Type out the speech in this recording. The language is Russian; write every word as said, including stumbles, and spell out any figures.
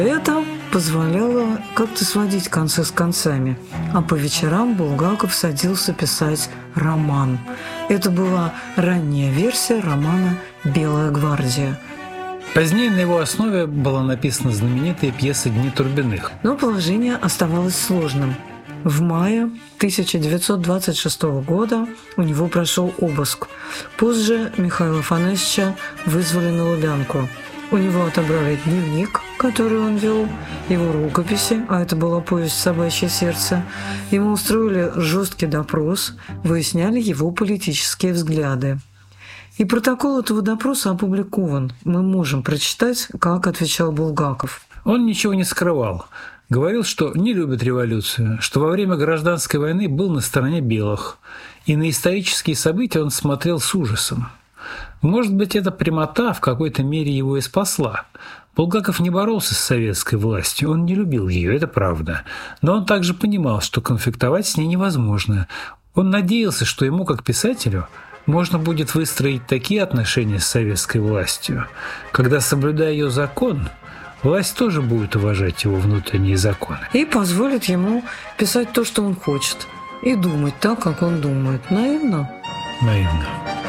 Это позволяло как-то сводить концы с концами, а по вечерам Булгаков садился писать роман. Это была ранняя версия романа «Белая гвардия». Позднее на его основе была написана знаменитая пьеса «Дни Турбиных». Но положение оставалось сложным. В мае тысяча девятьсот двадцать шестого года у него прошел обыск. Позже Михаила Афанасьевича вызвали на Лубянку. У него отобрали дневник, который он вел, его рукописи, а это была повесть «Собачье сердце». Ему устроили жесткий допрос, выясняли его политические взгляды. И протокол этого допроса опубликован. Мы можем прочитать, как отвечал Булгаков. Он ничего не скрывал. Говорил, что не любит революцию, что во время гражданской войны был на стороне белых, и на исторические события он смотрел с ужасом. Может быть, эта прямота в какой-то мере его и спасла. Булгаков не боролся с советской властью, он не любил ее, это правда. Но он также понимал, что конфликтовать с ней невозможно. Он надеялся, что ему, как писателю, можно будет выстроить такие отношения с советской властью, когда, соблюдая ее закон, власть тоже будет уважать его внутренние законы. И позволит ему писать то, что он хочет, и думать так, как он думает. Наивно? Наивно.